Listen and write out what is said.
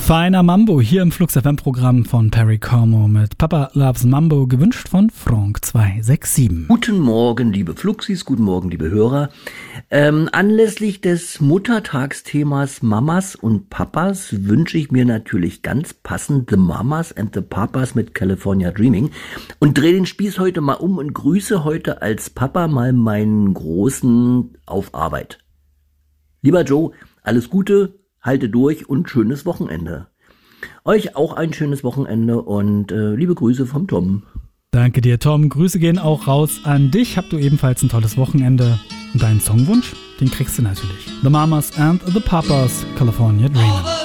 Feiner Mambo hier im Flux FM-Programm von Perry Como mit Papa Loves Mambo, gewünscht von Frank267. Guten Morgen, liebe Fluxis, guten Morgen, liebe Hörer. Anlässlich des Muttertagsthemas Mamas und Papas wünsche ich mir natürlich ganz passend The Mamas and the Papas mit California Dreaming und drehe den Spieß heute mal um und grüße heute als Papa mal meinen Großen auf Arbeit. Lieber Joe, alles Gute, halte durch und schönes Wochenende. Euch auch ein schönes Wochenende und liebe Grüße vom Tom. Danke dir, Tom. Grüße gehen auch raus an dich. Habt du ebenfalls ein tolles Wochenende. Und deinen Songwunsch, den kriegst du natürlich. The Mamas and the Papas, California Dreaming.